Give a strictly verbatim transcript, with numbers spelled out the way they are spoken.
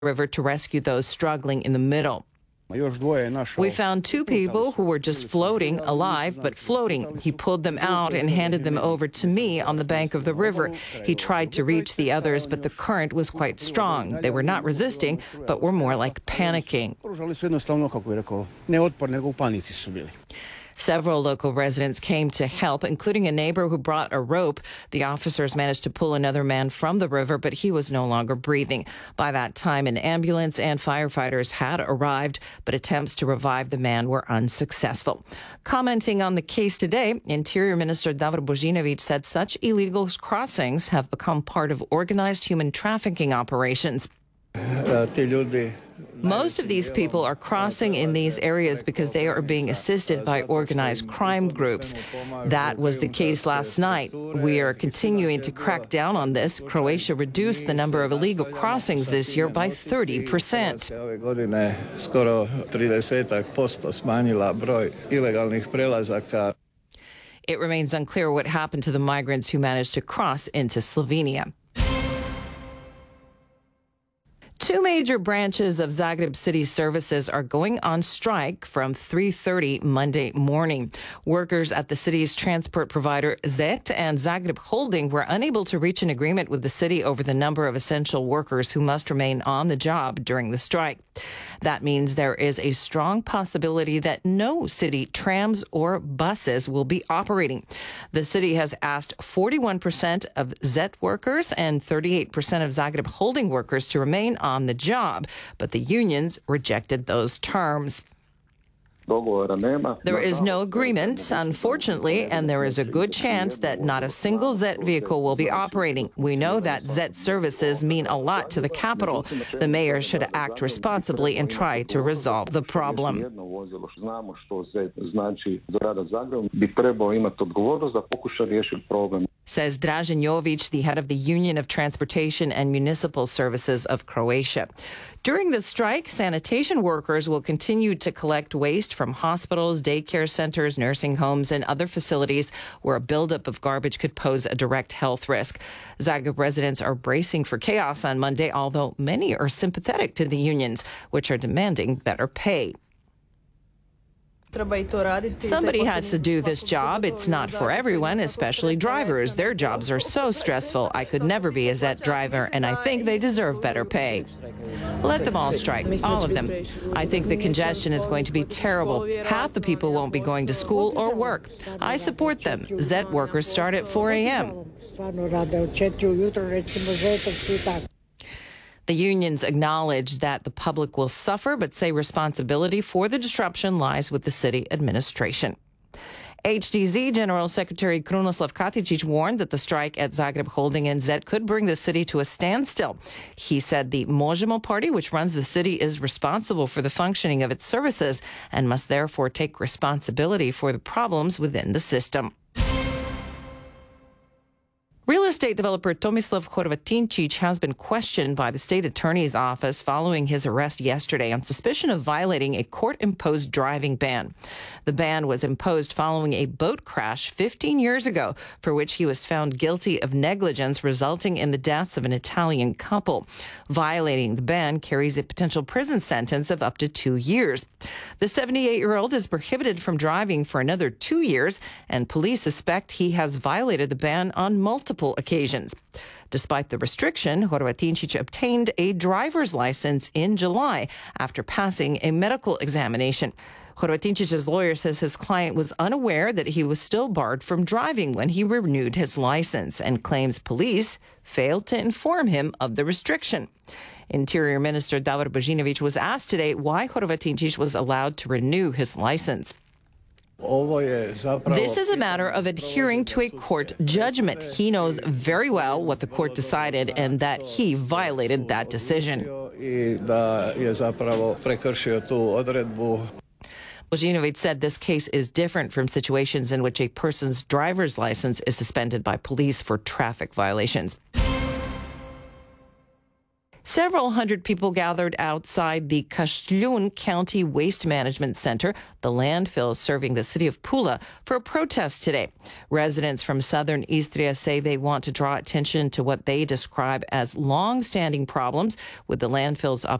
river to rescue those struggling in the middle. We found two people who were just floating, alive, but floating. He pulled them out and handed them over to me on the bank of the river. He tried to reach the others, but the current was quite strong. They were not resisting, but were more like panicking. Several local residents came to help, including a neighbor who brought a rope. The officers managed to pull another man from the river, but he was no longer breathing. By that time, an ambulance and firefighters had arrived, but attempts to revive the man were unsuccessful. Commenting on the case today, Interior Minister Davor Božinović said such illegal crossings have become part of organized human trafficking operations. Most of these people are crossing in these areas because they are being assisted by organized crime groups. That was the case last night. We are continuing to crack down on this. Croatia reduced the number of illegal crossings this year by thirty percent. It remains unclear what happened to the migrants who managed to cross into Slovenia. Two major branches of Zagreb City Services are going on strike from three thirty Monday morning. Workers at the city's transport provider Z E T and Zagreb Holding were unable to reach an agreement with the city over the number of essential workers who must remain on the job during the strike. That means there is a strong possibility that no city trams or buses will be operating. The city has asked forty-one percent of Z E T workers and thirty-eight percent of Zagreb Holding workers to remain on on the job, but the unions rejected those terms. There is no agreement, unfortunately, and there is a good chance that not a single Z E T vehicle will be operating. We know that Z E T services mean a lot to the capital. The mayor should act responsibly and try to resolve the problem, says Dražen Jović, the head of the Union of Transportation and Municipal Services of Croatia. During the strike, sanitation workers will continue to collect waste from hospitals, daycare centers, nursing homes, and other facilities where a buildup of garbage could pose a direct health risk. Zagreb residents are bracing for chaos on Monday, although many are sympathetic to the unions, which are demanding better pay. Somebody has to do this job. It's not for everyone, especially drivers. Their jobs are so stressful. I could never be a Z E T driver, and I think they deserve better pay. Let them all strike, all of them. I think the congestion is going to be terrible. Half the people won't be going to school or work. I support them. Z E T workers start at four a.m. The unions acknowledge that the public will suffer, but say responsibility for the disruption lies with the city administration. H D Z General Secretary Krunoslav Katičić warned that the strike at Zagreb Holding and Z E T could bring the city to a standstill. He said the Možemo party, which runs the city, is responsible for the functioning of its services and must therefore take responsibility for the problems within the system. Real estate developer Tomislav Horvatinčić has been questioned by the state attorney's office following his arrest yesterday on suspicion of violating a court-imposed driving ban. The ban was imposed following a boat crash fifteen years ago, for which he was found guilty of negligence resulting in the deaths of an Italian couple. Violating the ban carries a potential prison sentence of up to two years. The seventy-eight-year-old is prohibited from driving for another two years, and police suspect he has violated the ban on multiple occasions. Despite the restriction, Horvatinčić obtained a driver's license in July after passing a medical examination. Horvatinčić's lawyer says his client was unaware that he was still barred from driving when he renewed his license and claims police failed to inform him of the restriction. Interior Minister Davor Božinović was asked today why Horvatinčić was allowed to renew his license. This is a matter of adhering to a court judgment. He knows very well what the court decided and that he violated that decision. Božinović said this case is different from situations in which a person's driver's license is suspended by police for traffic violations. Several hundred people gathered outside the Kashlun County Waste Management Center, the landfill serving the city of Pula, for a protest today. Residents from southern Istria say they want to draw attention to what they describe as long-standing problems with the landfill's